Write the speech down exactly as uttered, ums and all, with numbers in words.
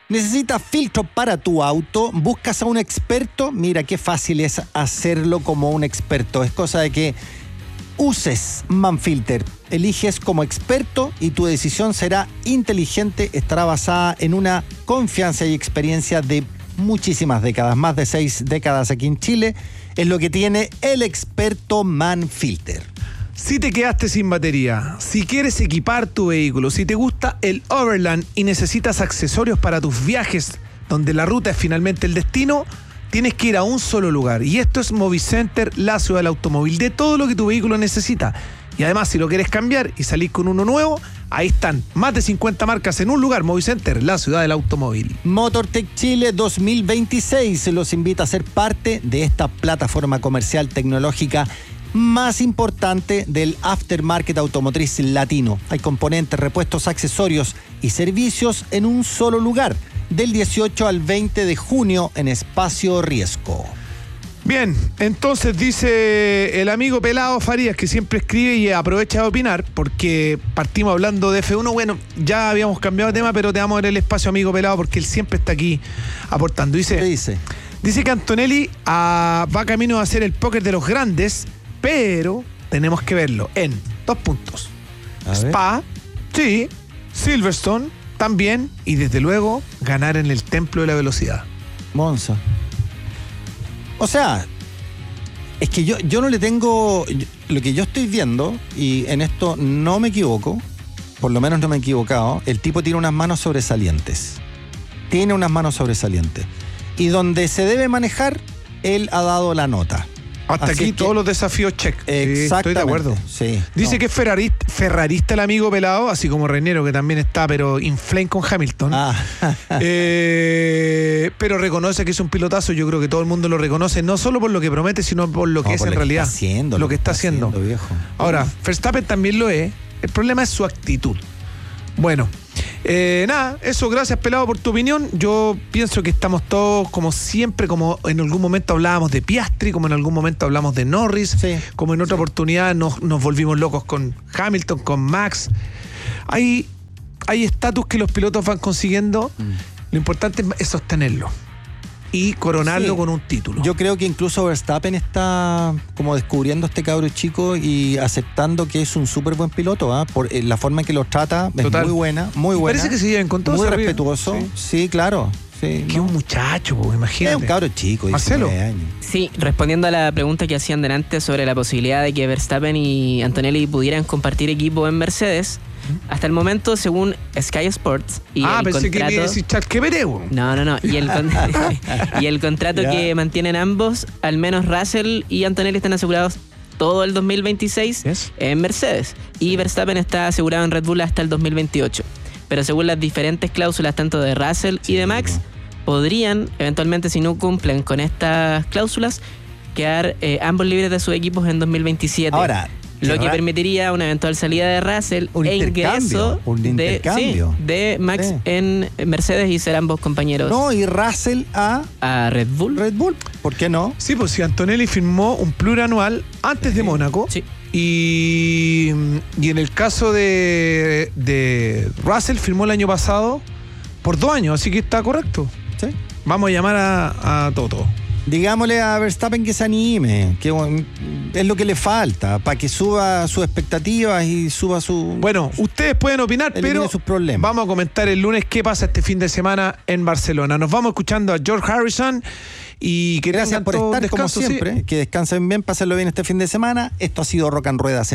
¿Necesitas filtro para tu auto? ¿Buscas a un experto? Mira qué fácil es hacerlo como un experto. Es cosa de que uses Manfilter. Eliges como experto y tu decisión será inteligente. Estará basada en una confianza y experiencia de muchísimas décadas, más de seis décadas aquí en Chile. Es lo que tiene el experto Manfilter. Si te quedaste sin batería, si quieres equipar tu vehículo, si te gusta el Overland y necesitas accesorios para tus viajes donde la ruta es finalmente el destino, tienes que ir a un solo lugar. Y esto es Movicenter, la ciudad del automóvil, de todo lo que tu vehículo necesita. Y además, si lo quieres cambiar y salir con uno nuevo, ahí están más de cincuenta marcas en un lugar. Movicenter, la ciudad del automóvil. MotorTech Chile dos mil veintiséis los invita a ser parte de esta plataforma comercial tecnológica más importante del aftermarket automotriz latino. Hay componentes, repuestos, accesorios y servicios en un solo lugar, del dieciocho al veinte de junio en Espacio Riesgo. Bien, entonces dice el amigo Pelado Farías, que siempre escribe y aprovecha de opinar, porque partimos hablando de F uno. Bueno, ya habíamos cambiado de tema, pero te damos el espacio, amigo Pelado, porque él siempre está aquí aportando. Dice, ¿qué dice? Dice que Antonelli ah, va camino a hacer el póker de los grandes, pero tenemos que verlo en dos puntos. A Spa, sí, Silverstone, también, y desde luego ganar en el Templo de la Velocidad. Monza. O sea, es que yo, yo no le tengo... Lo que yo estoy viendo, y en esto no me equivoco, por lo menos no me he equivocado, el tipo tiene unas manos sobresalientes. Tiene unas manos sobresalientes. Y donde se debe manejar, él ha dado la nota. Hasta Así aquí que, todos los desafíos check. Exactamente. Sí, estoy de acuerdo. Sí, Dice no. que es ferrarista, ferrarista el amigo Pelado, así como Reñero, que también está, pero in flame con Hamilton. Ah. eh, pero reconoce que es un pilotazo. Yo creo que todo el mundo lo reconoce, no solo por lo que promete, sino por lo que No, es por en lo que realidad. está haciendo, lo que está haciendo. haciendo, viejo. Ahora, Verstappen también lo es. El problema es su actitud. Bueno, eh, nada, eso, gracias Pelado por tu opinión. Yo pienso que estamos todos, como siempre, como en algún momento hablábamos de Piastri, como en algún momento hablamos de Norris, Sí. como en otra Sí. oportunidad nos, nos volvimos locos con Hamilton, con Max. Hay hay estatus que los pilotos van consiguiendo. Mm. Lo importante es sostenerlo y coronarlo Sí. con un título. Yo creo que incluso Verstappen está como descubriendo a este cabro chico y aceptando que es un súper buen piloto, ¿eh? Por eh, la forma en que los trata. Total. Es muy buena, muy Y buena. parece que se llevan con todo. Muy se ríen. respetuoso. Sí, Sí. claro. Sí, Que no. un muchacho, pues, imagínate. Es un cabro chico, Marcelo. diecinueve años. Sí, respondiendo a la pregunta que hacían delante sobre la posibilidad de que Verstappen y Antonelli pudieran compartir equipo en Mercedes, hasta el momento, según Sky Sports y ah, el pensé que contrato... me iba a decir Charque Pereu. No, no, no. Y el, con... y el contrato Ya. que mantienen ambos, al menos Russell y Antonelli están asegurados todo el dos mil veintiséis Yes. en Mercedes. Y Verstappen está asegurado en Red Bull hasta el dos mil veintiocho. Pero según las diferentes cláusulas tanto de Russell Sí, y de Max, no. podrían, eventualmente, si no cumplen con estas cláusulas, quedar eh, ambos libres de sus equipos en dos mil veintisiete. Ahora, lo que Ra- permitiría una eventual salida de Russell Un e intercambio, ingreso un de, intercambio. sí, de Max Sí. en Mercedes y ser ambos compañeros No, y Russell a a Red Bull. Red Bull. ¿Por qué no? Sí, pues si Antonelli firmó un plurianual antes de Mónaco. Sí. Y, y en el caso de, de Russell firmó el año pasado por dos años, así que está correcto. Sí. Vamos a llamar a, a Toto. Digámosle a Verstappen que se anime, que bueno, es lo que le falta para que suba sus expectativas y suba su... Bueno, ustedes pueden opinar, Elimine pero sus problemas. vamos a comentar el lunes qué pasa este fin de semana en Barcelona. Nos vamos escuchando a George Harrison y que Gracias tengan por todo un estar, como descanso, sí. siempre. Que descansen bien, pásenlo bien este fin de semana. Esto ha sido Rock and Ruedas.